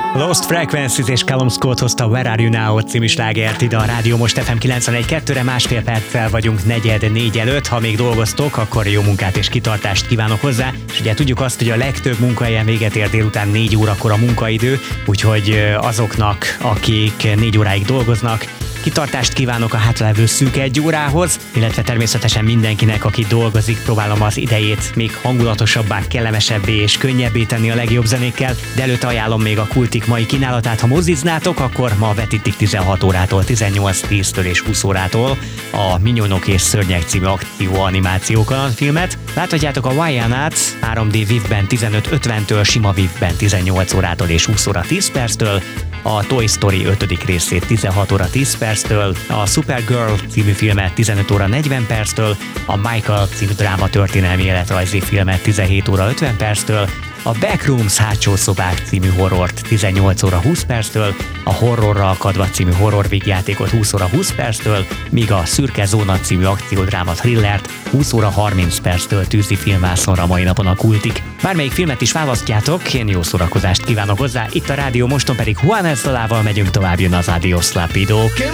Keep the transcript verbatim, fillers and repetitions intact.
Lost Frequencies és Callum Scott hozta Where Are You Now című slágert ide a Rádió Most ef em kilencvenegy kettőre, másfél perccel vagyunk negyed négy előtt. Ha még dolgoztok, akkor jó munkát és kitartást kívánok hozzá. És ugye tudjuk azt, hogy a legtöbb munkahelyen véget ér délután négy órakor a munkaidő, úgyhogy azoknak, akik négy óráig dolgoznak, kitartást kívánok a hátralévő szűk egy órához, illetve természetesen mindenkinek, aki dolgozik, próbálom az idejét még hangulatosabbá, kellemesebbé és könnyebbé tenni a legjobb zenékkel, de előtte ajánlom még a Kultik mai kínálatát. Ha moziznátok, akkor ma vetítik tizenhat órától, tizennyolc tíztől és húsz órától a Minyonok és Szörnyek című akció animáció kalandfilmet. Láthatjátok a Wyanát három dé vívben tizenöt ötventől, sima vívben tizennyolc órától és húsz óra tíz perctől, a Toy Story ötödik részét tizenhat óra tíz perctől, a Supergirl című filmet tizenöt óra negyven perctől, a Michael című dráma történelmi életrajzi filmet tizenhét óra ötven perctől, a Backrooms hátsó szobák című horrort tizennyolc óra húsz perctől, a Horrorra akadva című horror vígjátékot húsz óra húsz perctől, míg a Szürke Zóna című akciódráma thrillert húsz óra harminc perctől tűzi filmvászonra mai napon a Kultik. Bármelyik filmet is választjátok, én jó szórakozást kívánok hozzá, itt a Rádió Moston pedig Juan Estrelával megyünk tovább, jön az Adios Lapido.